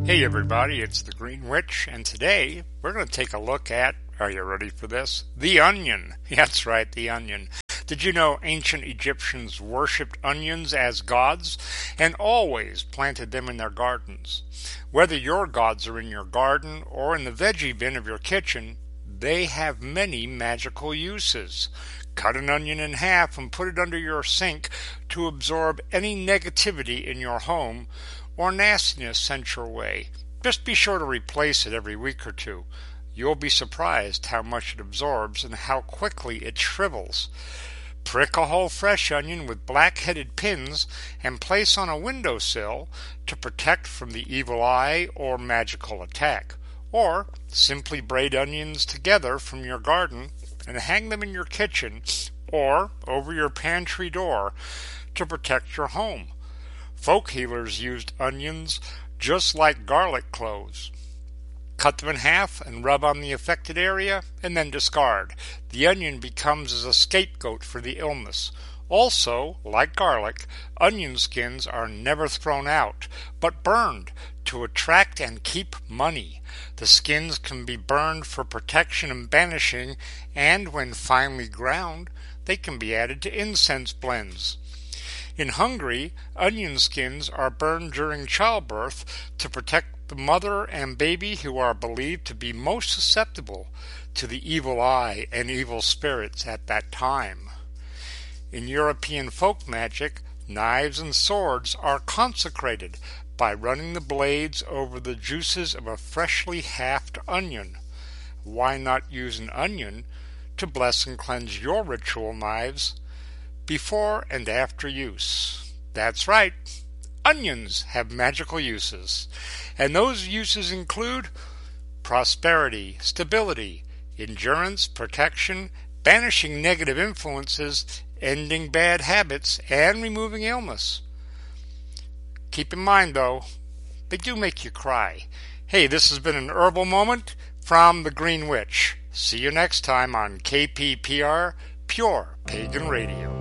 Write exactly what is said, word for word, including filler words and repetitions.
Hey everybody, it's the Green Witch, and today we're going to take a look at, are you ready for this? The onion. That's right, the onion. Did you know ancient Egyptians worshipped onions as gods and always planted them in their gardens? Whether your gods are in your garden or in the veggie bin of your kitchen, they have many magical uses. Cut an onion in half and put it under your sink to absorb any negativity in your home or nastiness sent your way. Just be sure to replace it every week or two. You'll be surprised how much it absorbs and how quickly it shrivels. Prick a whole fresh onion with black-headed pins and place on a windowsill to protect from the evil eye or magical attack. Or simply braid onions together from your garden and hang them in your kitchen or over your pantry door to protect your home. Folk healers used onions just like garlic cloves. Cut them in half and rub on the affected area and then discard. The onion becomes as a scapegoat for the illness. Also, like garlic, onion skins are never thrown out, but burned to attract and keep money. The skins can be burned for protection and banishing, and when finely ground, they can be added to incense blends. In Hungary, onion skins are burned during childbirth to protect the mother and baby, who are believed to be most susceptible to the evil eye and evil spirits at that time. In European folk magic, knives and swords are consecrated by running the blades over the juices of a freshly halved onion. Why not use an onion to bless and cleanse your ritual knives before and after use? That's right, onions have magical uses, and those uses include prosperity, stability, endurance, protection, banishing negative influences, ending bad habits, and removing illness. Keep in mind, though, they do make you cry. Hey, this has been an herbal moment from the Green Witch. See you next time on K P P R, Pure Pagan Radio.